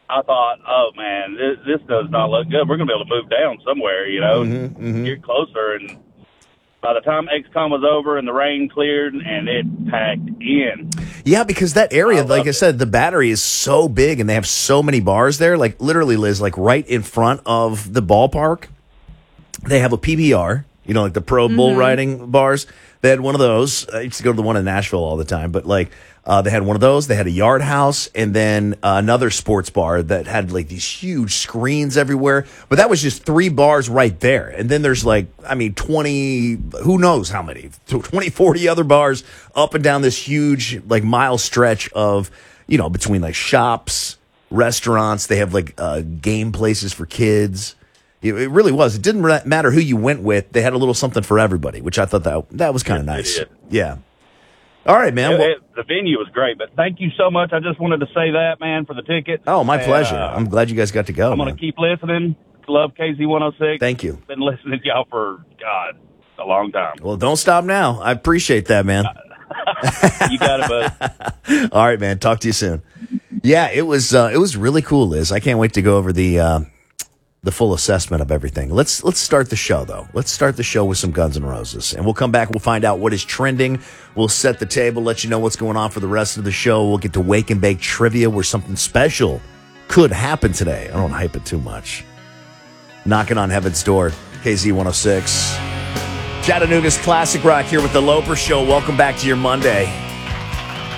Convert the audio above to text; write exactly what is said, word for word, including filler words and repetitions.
I thought, oh man, this, this does not look good. We're going to be able to move down somewhere, you know, mm-hmm, mm-hmm. get closer. And by the time X COM was over and the rain cleared and it packed in. Yeah, because that area, I like I said, the Battery is so big and they have so many bars there. Like literally, Liz, like right in front of the ballpark, they have a P B R, you know, like the pro bull Mm-hmm. riding bars. They had one of those. I used to go to the one in Nashville all the time, but like uh, they had one of those. They had a Yard House and then uh, another sports bar that had like these huge screens everywhere. But that was just three bars right there. And then there's like, I mean, twenty, who knows how many, twenty, forty other bars up and down this huge like mile stretch of, you know, between like shops, restaurants. They have like uh, game places for kids. It really was. It didn't matter who you went with. They had a little something for everybody, which I thought that that was kind of nice. Yeah. All right, man. It, Well, it, the venue was great, but thank you so much. I just wanted to say that, man, for the ticket. oh, my And, pleasure. uh, I'm glad you guys got to go. I'm going man. to keep listening. Love K Z one oh six. Thank you. Been listening to y'all for, God, a long time. Well, don't stop now. I appreciate that, man. You got it, bud. All right, man. Talk to you soon. Yeah, it was uh, it was really cool, Liz. I can't wait to go over the uh, the full assessment of everything. Let's let's start the show though. Let's start the show with some Guns N' Roses, and we'll come back. We'll find out what is trending. We'll set the table, let you know what's going on for the rest of the show. We'll get to Wake and Bake trivia, where something special could happen today. I don't hype it too much. Knocking on Heaven's Door, K Z one oh six. Chattanooga's classic rock here with the Loper Show. Welcome back to your Monday.